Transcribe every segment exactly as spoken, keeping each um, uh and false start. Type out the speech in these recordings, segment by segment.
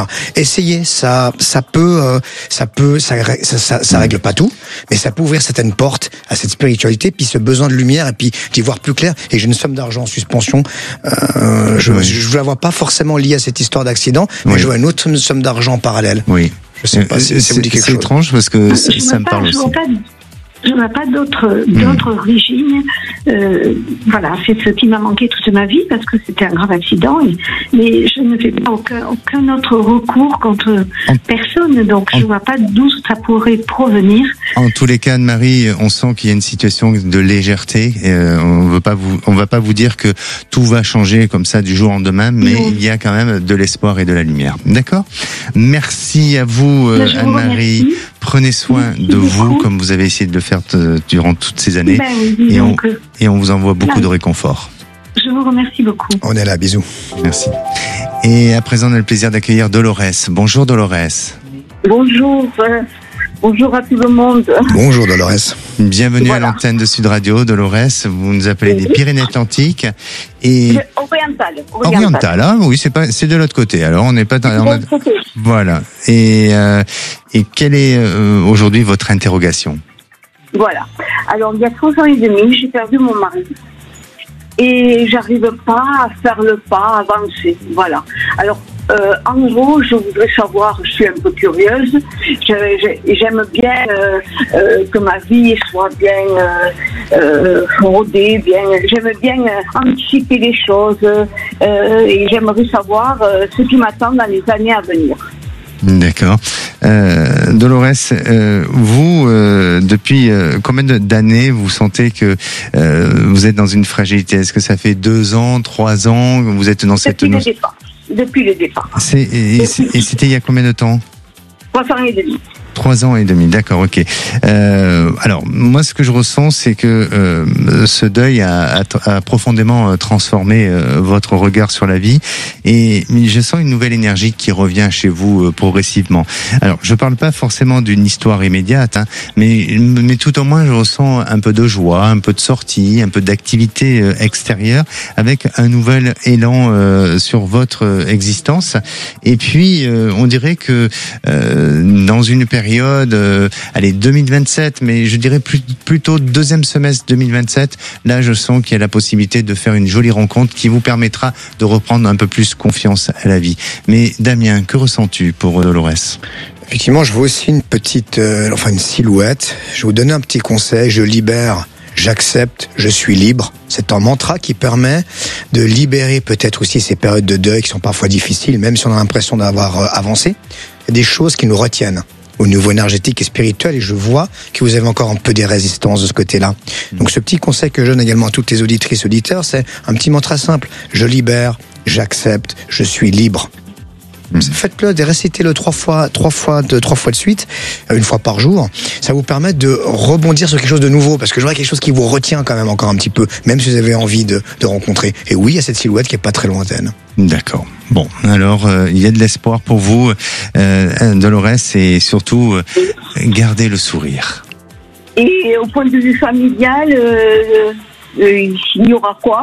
Essayez, ça, ça peut, euh, ça peut, ça, ça, ça, ça règle pas tout, mais ça peut ouvrir certaines portes à cette spiritualité, puis ce besoin de lumière, et puis d'y voir plus clair. Et j'ai une somme d'argent en suspension. Euh, je, oui. je, je la vois pas forcément liée à cette histoire d'accident, mais oui. je vois une autre somme d'argent en parallèle. Oui. Je sais pas si ça vous dit quelque c'est chose. C'est étrange parce que ça, ça me pas, parle je aussi. Pas, je n'ai pas d'autre, d'autre mmh. origine. Euh, voilà, c'est ce qui m'a manqué toute ma vie parce que c'était un grave accident. Et, mais je ne fais pas aucun, aucun autre recours contre en, personne. Donc en, je ne vois pas d'où ça pourrait provenir. En tous les cas, Anne-Marie, on sent qu'il y a une situation de légèreté. Euh, on veut pas vous, on va pas vous dire que tout va changer comme ça du jour au lendemain, mais non. il y a quand même de l'espoir et de la lumière. D'accord ? Merci à vous, euh, Anne-Marie. Remercie. Prenez soin Merci de beaucoup. vous, comme vous avez essayé de le faire t- durant toutes ces années. Ben oui, et, on, euh, et on vous envoie beaucoup là. de réconfort. Je vous remercie beaucoup. On est là, bisous. Merci. Et à présent, on a le plaisir d'accueillir Dolores. Bonjour Dolores. Bonjour. Euh, bonjour à tout le monde. Bonjour Dolores. Bienvenue voilà. à l'antenne de Sud Radio, Dolores. Vous nous appelez oui. des Pyrénées-Atlantiques. Et oriental. Oriental, oriental hein oui, c'est pas, c'est de l'autre côté. Alors on n'est pas dans. On a, voilà. Et euh, et quelle est euh, aujourd'hui votre interrogation ? Voilà. Alors il y a trois ans et demi, j'ai perdu mon mari et j'arrive pas à faire le pas, à avancer. Voilà. Alors euh, en gros, je voudrais savoir. Je suis un peu curieuse. Je, j'aime bien euh, euh, que ma vie soit bien euh, euh, rodée, bien. J'aime bien euh, anticiper les choses euh, et j'aimerais savoir euh, ce qui m'attend dans les années à venir. D'accord. Euh, Dolores, euh, vous, euh, depuis euh, combien d'années vous sentez que euh, vous êtes dans une fragilité ? Est-ce que ça fait deux ans, trois ans que vous êtes dans cette... Depuis le départ. Depuis le départ. C'est, et, et, et c'était il y a combien de temps ? Trois ans et demi. Trois ans et demi, d'accord, ok. Euh, alors, moi, ce que je ressens, c'est que euh, ce deuil a, a, a profondément transformé euh, votre regard sur la vie, et je sens une nouvelle énergie qui revient chez vous euh, progressivement. Alors, je parle pas forcément d'une histoire immédiate, hein, mais, mais tout au moins, je ressens un peu de joie, un peu de sortie, un peu d'activité euh, extérieure, avec un nouvel élan euh, sur votre existence. Et puis, euh, on dirait que euh, dans une période Période, euh, allez, deux mille vingt-sept, mais je dirais plus, plutôt deuxième semestre deux mille vingt-sept. Là, je sens qu'il y a la possibilité de faire une jolie rencontre qui vous permettra de reprendre un peu plus confiance à la vie. Mais Damien, que ressens-tu pour Dolores ? Effectivement, je vois aussi une petite, euh, enfin une silhouette. Je vais vous donner un petit conseil. Je libère, j'accepte, je suis libre. C'est un mantra qui permet de libérer peut-être aussi ces périodes de deuil qui sont parfois difficiles, même si on a l'impression d'avoir euh, avancé. Il y a des choses qui nous retiennent au niveau énergétique et spirituel, et je vois que vous avez encore un peu des résistances de ce côté-là. Donc ce petit conseil que je donne également à toutes les auditrices, auditeurs, c'est un petit mantra simple. Je libère, j'accepte, je suis libre. Mmh. Faites-le, récitez-le trois fois, trois fois, de, trois fois de suite, une fois par jour. Ça vous permet de rebondir sur quelque chose de nouveau, parce que je vois quelque chose qui vous retient quand même encore un petit peu, même si vous avez envie de, de rencontrer. Et oui, il y a cette silhouette qui est pas très lointaine. D'accord. Bon, alors euh, il y a de l'espoir pour vous, euh, Dolores, et surtout euh, gardez le sourire. Et au point de vue familial, euh, euh, il y aura quoi ?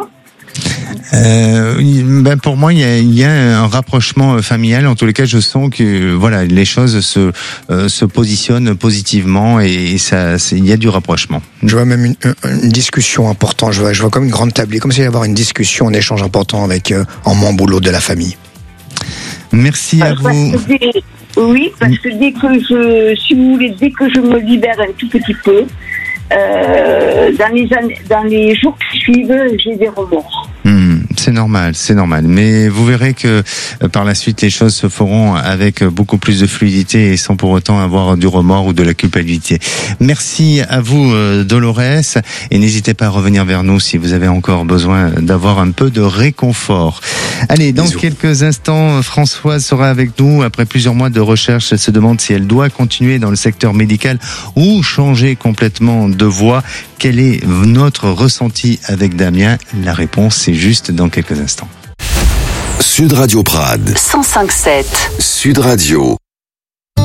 Euh, ben pour moi, il y a, il y a un rapprochement familial. En tous les cas, je sens que voilà, les choses se euh, se positionnent positivement et, et ça, c'est, il y a du rapprochement. Je vois même une, une discussion importante. Je vois, je vois comme une grande table, comme s'il y avait avoir une discussion, un échange important avec euh, un membre ou l'autre de la famille. Merci à euh, vous. Parce que dès, oui, parce que dès que je, si vous voulez, dès que je me libère un tout petit peu, euh, dans les années, dans les jours qui suivent, j'ai des remords. Mmh, c'est normal, c'est normal. Mais vous verrez que euh, par la suite, les choses se feront avec beaucoup plus de fluidité et sans pour autant avoir du remords ou de la culpabilité. Merci à vous, euh, Dolores, et n'hésitez pas à revenir vers nous si vous avez encore besoin d'avoir un peu de réconfort. Allez, dans Bisous. quelques instants, Françoise sera avec nous. Après plusieurs mois de recherche, elle se demande si elle doit continuer dans le secteur médical ou changer complètement de voie. Quel est notre ressenti avec Damien ? La réponse, c'est juste dans quelques instants. Sud Radio Prades. cent cinq virgule sept. Sud Radio.